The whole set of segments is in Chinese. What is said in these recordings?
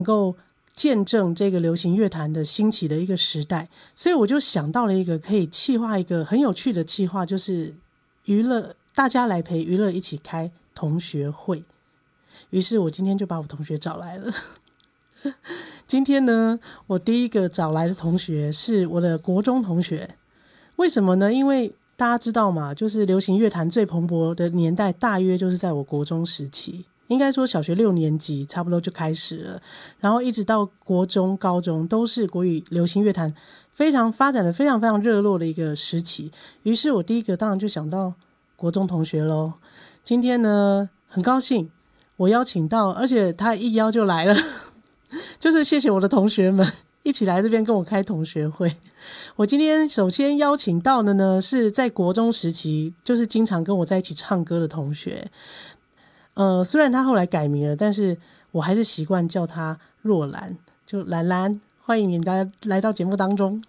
够见证这个流行乐坛的兴起的一个时代，所以我就想到了一个可以企划一个很有趣的企划，就是娱乐，大家来陪娱乐一起开同学会。于是我今天就把我同学找来了。今天呢，我第一个找来的同学是我的国中同学。为什么呢？因为大家知道嘛，就是流行乐坛最蓬勃的年代大约就是在我国中时期，应该说小学6年级差不多就开始了，然后一直到国中高中都是国语流行乐坛发展的非常非常热络的一个时期。于是我第一个当然就想到国中同学咯。今天呢很高兴我邀请到，而且他一邀就来了就是谢谢我的同学们一起来这边跟我开同学会。我今天首先邀请到的呢是在国中时期就是经常跟我在一起唱歌的同学。虽然他后来改名了，但是我还是习惯叫他若兰，就兰兰。欢迎你来到节目当中。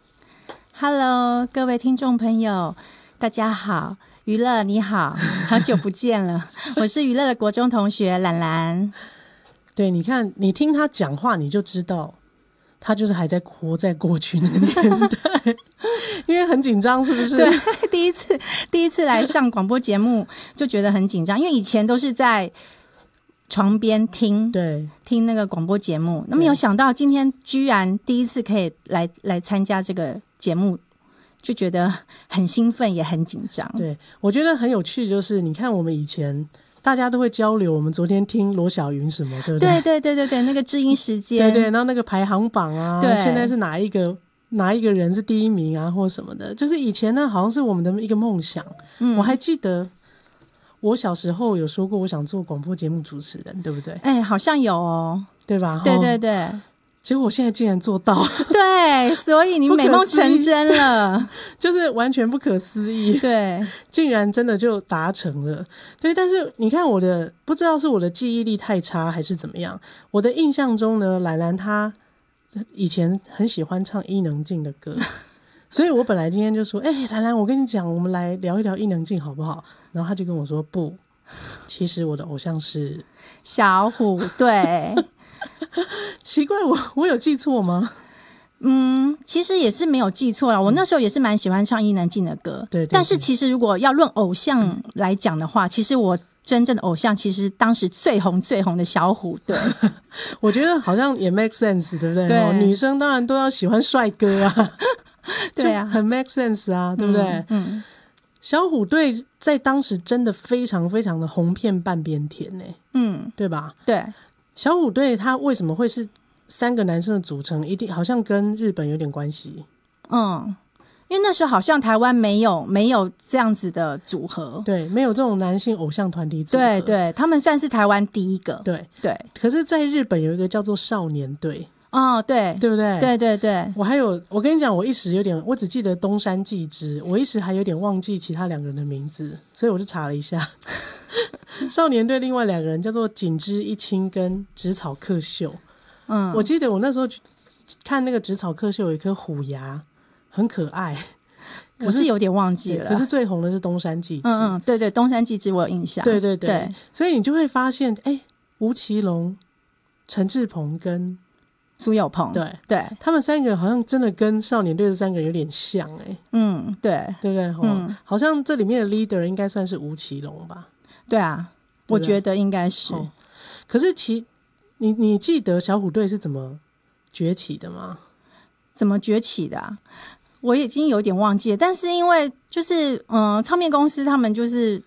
Hello， 各位听众朋友大家好，娱乐你好，好久不见了我是娱乐的国中同学兰兰。 对，你看你听他讲话你就知道他就是还在活在过去那个年代因为很紧张是不是？ 对，第一次来上广播节目就觉得很紧张，因为以前都是在床边听那个广播节目，那没有想到今天居然第一次可以来参加这个节目，就觉得很兴奋也很紧张。 对，我觉得很有趣，就是你看我们以前大家都会交流，我们昨天听罗小云什么，对不对？ 对，那个知音时间， 对，然后那个排行榜啊，对，现在是哪一个人是第一名啊，或什么的，就是以前呢好像是我们的一个梦想。我还记得我小时候有说过我想做广播节目主持人，对不对？ 好像有哦， 对吧？ 对， 结果我现在竟然做到对，所以你美梦成真了就是完全不可思议， 对， 竟然真的就达成了。对，但是你看我的，不知道是我的记忆力太差还是怎么样，我的印象中呢，兰兰她以前很喜欢唱伊能静的歌所以我本来今天就说兰兰我跟你讲，我们来聊一聊伊能静好不好？然后她就跟我说不，其实我的偶像是小虎队奇怪，我有记错吗？ 其实也是没有记错啦，我那时候也是蛮喜欢唱伊能静的歌， 对， 但是其实如果要论偶像来讲的话，其实我真正的偶像其实当时最红的小虎队我觉得好像也 make sense， 对不对？ 对， 女生当然都要喜欢帅哥啊对啊， 很 make sense 啊，对不对？小虎队在当时真的非常非常的红遍半边天呢，对吧？ 对， 小虎队他为什么会是3个男生的组成，一定好像跟日本有点关系。 因为那时候好像台湾没有这样子的组合， 对，没有这种男性偶像团体组合， 对，他们算是台湾第一个，对。 可是在日本有一个叫做少年队， 对， 对不对？ 对， 我跟你讲，我一时有点，我只记得东山纪之，我一时还有点忘记其他2个人的名字，所以我就查了一下少年队另外2个人叫做锦织一清跟植草克秀。我记得我那时候看那个植草克秀有一颗虎牙很可爱， 我是有点忘记了， 可是最红的是东山纪之。 对，东山纪之我有印象，对， 所以你就会发现吴奇隆、陈志朋跟苏有朋，对， 他们3个好像真的跟少年队的3个人有点像对不对？好像这里面的 leader 应该算是吴奇隆吧？ 对啊，我觉得应该是。 可是你记得小虎队是怎么崛起的吗？ 怎么崛起的啊？我已经有点忘记了，但是因为就是唱片公司他们就是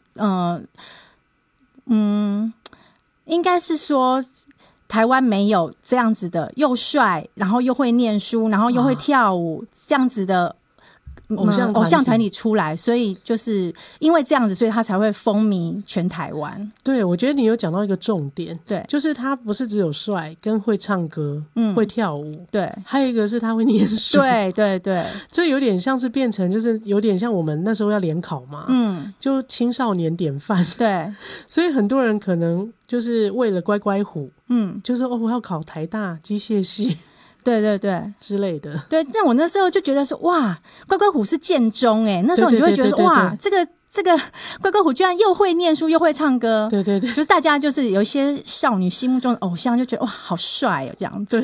应该是说台湾没有这样子的又帅然后又会念书然后又会跳舞这样子的偶像团体出来，所以就是因为这样子，所以他才会风靡全台湾。 对，我觉得你有讲到一个重点， 对， 就是他不是只有帅跟会唱歌，会跳舞， 对， 还有一个是他会念书， 对， 这有点像是变成就是有点像我们那时候要联考嘛，就青少年典范， 对， 所以很多人可能就是为了乖乖虎，就是我要考台大机械系。 对之类的。 对，那我那时候就觉得说哇，乖乖虎是建中那时候你就会觉得哇， 这个乖乖虎居然又会念书又会唱歌， 对对对， 就是大家就是有一些少女心目中的偶像就觉得哇好帅哦这样子。